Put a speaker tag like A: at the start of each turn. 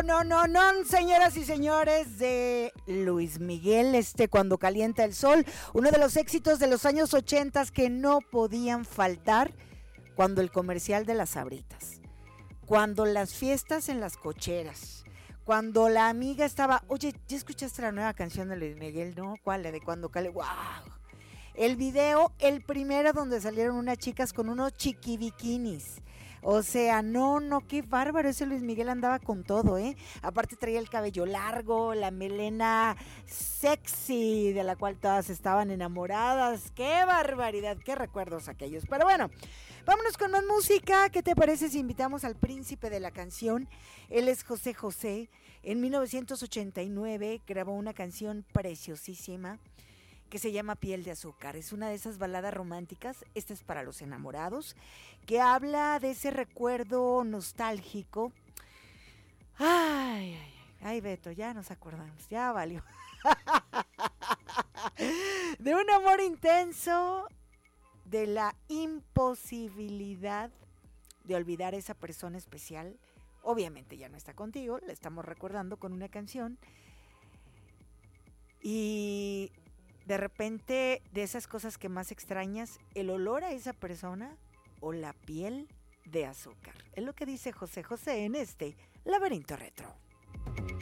A: No, señoras y señores, de Luis Miguel, Cuando calienta el sol, uno de los éxitos de los años 80 que no podían faltar cuando el comercial de las Sabritas, cuando las fiestas en las cocheras, cuando la amiga estaba, oye, ¿ya escuchaste la nueva canción de Luis Miguel? No, ¿cuál? La de Cuando calienta, wow. El video, el primero donde salieron unas chicas con unos chiquibikinis. O sea, no, qué bárbaro, ese Luis Miguel andaba con todo, ¿eh? Aparte traía el cabello largo, la melena sexy, de la cual todas estaban enamoradas. ¡Qué barbaridad! ¡Qué recuerdos aquellos! Pero bueno, vámonos con más música. ¿Qué te parece si invitamos al príncipe de la canción? Él es José José. En 1989 grabó una canción preciosísima que se llama Piel de Azúcar. Es una de esas baladas románticas, esta es para los enamorados, que habla de ese recuerdo nostálgico. Ay, Beto, ya nos acordamos, ya valió. De un amor intenso, de la imposibilidad de olvidar a esa persona especial. Obviamente ya no está contigo, la estamos recordando con una canción. Y de repente, de esas cosas que más extrañas, el olor a esa persona o la piel de azúcar. Es lo que dice José José en Laberinto Retro.